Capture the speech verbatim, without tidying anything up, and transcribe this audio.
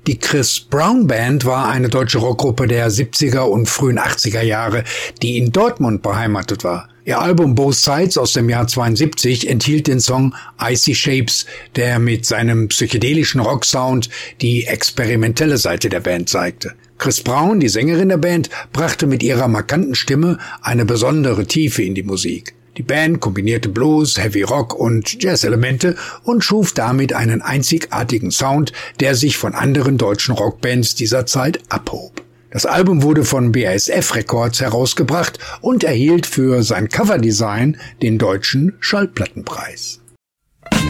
Die Chris Brown Band war eine deutsche Rockgruppe der siebziger und frühen achtziger Jahre, die in Dortmund beheimatet war. Ihr Album Both Sides aus dem Jahr zweiundsiebzig enthielt den Song Icy Shapes, der mit seinem psychedelischen Rocksound die experimentelle Seite der Band zeigte. Chris Brown, die Sängerin der Band, brachte mit ihrer markanten Stimme eine besondere Tiefe in die Musik. Die Band kombinierte Blues, Heavy Rock und Jazz-Elemente und schuf damit einen einzigartigen Sound, der sich von anderen deutschen Rockbands dieser Zeit abhob. Das Album wurde von B A S F Records herausgebracht und erhielt für sein Coverdesign den Deutschen Schallplattenpreis.